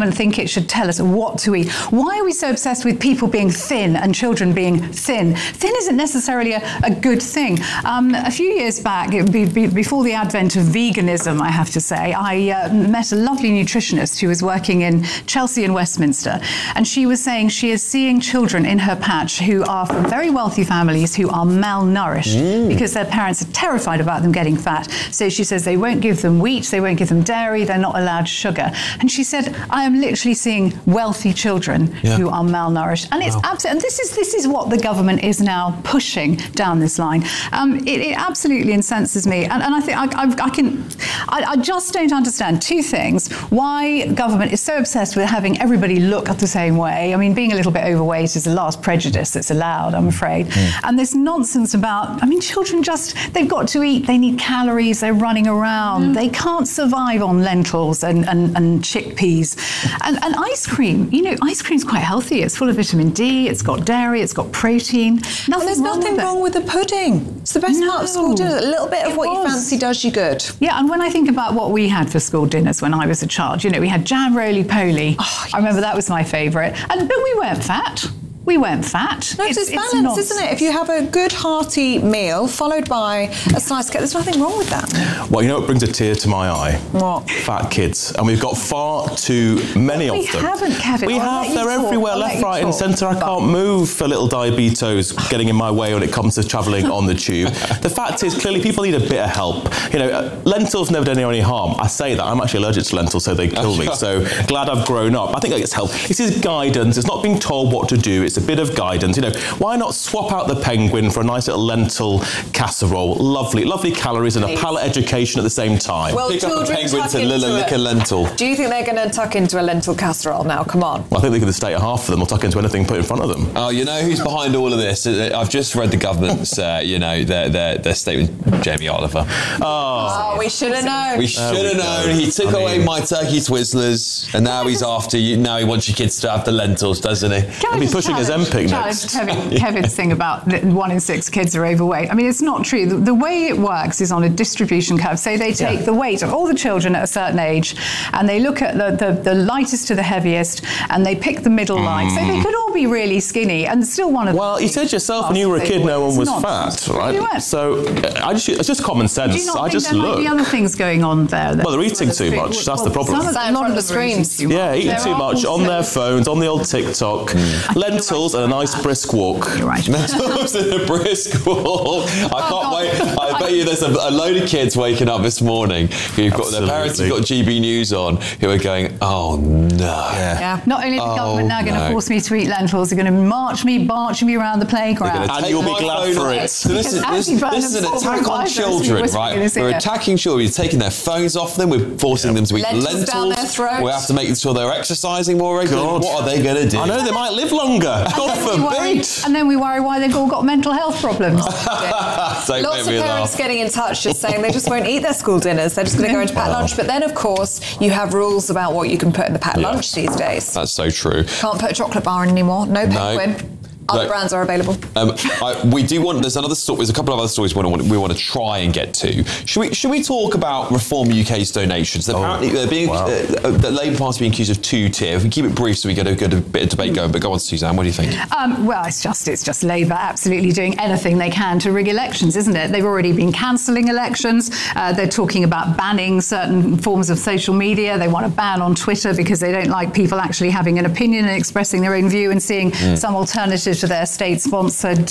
government think it should tell us what to eat? Why are we so obsessed with people being thin and children being thin? Thin isn't necessarily a good thing. A few years back, before the advent of veganism, I have to say, I met a lovely nutritionist who was working in Chelsea and Westminster, and she was saying she is seeing children in her patch who are from very wealthy families who are malnourished because their parents are terrified about them getting fat. So she says they won't give them wheat, they won't give them dairy, they're not allowed sugar. And she said, I am literally seeing wealthy children who are malnourished. And it's absolutely, and this is what the government is now pushing down this line. It absolutely incenses me. And I think I just don't understand two things. Why government is so obsessed with having everybody look the same way. I mean, being a little bit overweight is the last prejudice that's allowed, I'm afraid. And this nonsense about, I mean, children they've got to eat, they need calories, they're running around, they can't survive on lentils and chickpeas. And ice cream, ice cream's quite healthy. It's full of vitamin D, it's got dairy, it's got protein. There's nothing wrong with the pudding. It's the best part of school dinner. A little bit of what you fancy does you good. Yeah, and when I think about what we had for school dinners when I was a child, we had jam roly-poly. Oh, yes. I remember that was my favourite. But we weren't fat. We weren't fat. No, it's balance, isn't it? If you have a good hearty meal followed by a slice of cake, there's nothing wrong with that. Well, it brings a tear to my eye. What? Fat kids. And we've got far too many of them. We haven't, Kevin. We have. They're everywhere, left, right and centre. I can't move for little diabetes getting in my way when it comes to travelling on the tube. The fact is, clearly, people need a bit of help. Lentils never done any harm. I say that. I'm actually allergic to lentils, so they kill me. So glad I've grown up. I think that gets help. This is guidance. It's not being told what to do. It's a bit of guidance. Why not swap out the penguin for a nice little lentil casserole? Lovely, lovely calories and a palate education at the same time. Well, pick up a penguin to lick a lentil. Do you think they're going to tuck into a lentil casserole now? Come on. Well, I think they could stay at half for them or tuck into anything put in front of them. Oh, you know who's behind all of this? I've just read the government's, their statement. Jamie Oliver. Oh, we should have known. We should have known. He took away my turkey Twizzlers, and now he's after you. Now he wants your kids to have the lentils, doesn't he? He'll be pushing his Ozempic next. Kevin's thing about 1 in 6 kids are overweight. I mean, it's not true. The way it works is on a distribution curve. So they take the weight of all the children at a certain age, and they look at the lightest to the heaviest, and they pick the middle line. So they could all be really skinny, and still one of them. Well, you said yourself when you were a kid, no one was fat, right? So it's just common sense. Do you not think there might be other things going on there? Well, they're eating too much. That's the problem. A lot of the screens. Yeah, eating too much on their phones, on the old TikTok. Lentils and a nice brisk walk. You're right. Lentils and a brisk walk. I can't wait. I bet you there's a load of kids waking up this morning who've got their parents who've got GB News on who are going, oh no. Yeah. Not only is the government now going to force me to eat lentils, they're going to march me around the playground. And you'll be glad for it. So this is an attack on children, right? We're attacking children. We're taking their phones off them. We're forcing them to eat lentils down their throats. We have to make sure they're exercising more regularly. What are they going to do? I know they might live longer. God forbid. And then we worry why they've all got mental health problems. Lots of parents getting in touch just saying they just won't eat their school dinners. They're just going to go into packed lunch. But then, of course, you have rules about what you can put in the packed lunch these days. That's so true. Can't put a chocolate bar in anymore. No penguin. Other brands are available. We do want. There's a couple of other stories we want to try and get to. Should we talk about Reform UK's donations? Apparently, the Labour Party being accused of two-tier. If we keep it brief, so we get a bit of debate going. But go on, Suzanne. What do you think? Well, it's just Labour absolutely doing anything they can to rig elections, isn't it? They've already been cancelling elections. They're talking about banning certain forms of social media. They want a ban on Twitter because they don't like people actually having an opinion and expressing their own view and seeing some alternative to their state-sponsored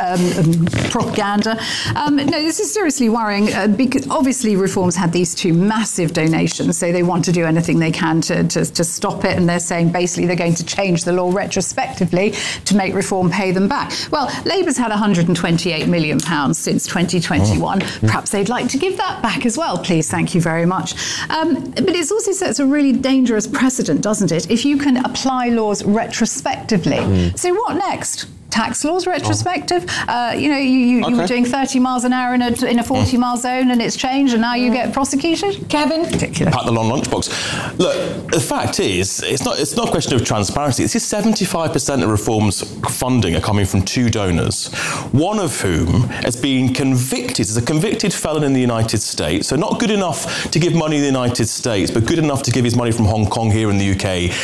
propaganda. No, this is seriously worrying because obviously Reform's had these two massive donations, so they want to do anything they can to stop it, and they're saying basically they're going to change the law retrospectively to make Reform pay them back. Well, Labour's had £128 million since 2021. Perhaps they'd like to give that back as well, please. Thank you very much. But it also sets a really dangerous precedent, doesn't it, if you can apply laws retrospectively. So what next? Tax laws retrospective. You were doing 30 miles an hour in a 40 mile zone and it's changed and now you get prosecuted. Kevin? Ridiculous. Pack the long lunchbox. Look, the fact is, it's not a question of transparency. This is 75% of Reform's funding are coming from two donors, one of whom has been convicted, is a convicted felon in the United States, so not good enough to give money in the United States, but good enough to give his money from Hong Kong here in the UK.